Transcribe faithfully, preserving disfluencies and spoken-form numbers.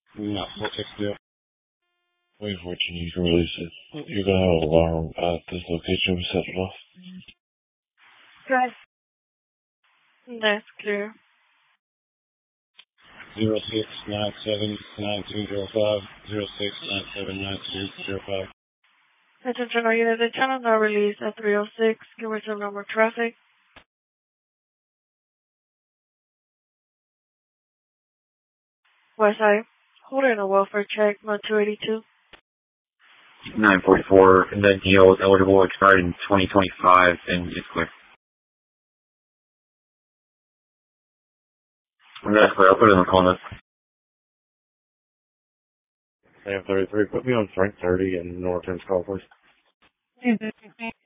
No, four six zero. Wait for it, you can release it. You're gonna have an alarm at this location. We set it off. Right. That's clear. Zero six nine seven nine two zero five zero six nine seven nine two zero five. Attention all units, the channel now released at three oh six. Can we turn on more traffic? Westside. Holding a welfare check, mode two eighty-two. nine forty-four, and then E O is eligible, expired in twenty twenty-five, and it's clear. And that's clear. I'll put it in the call list. Sam thirty-three, put me on Frank thirty and Norton's call, please.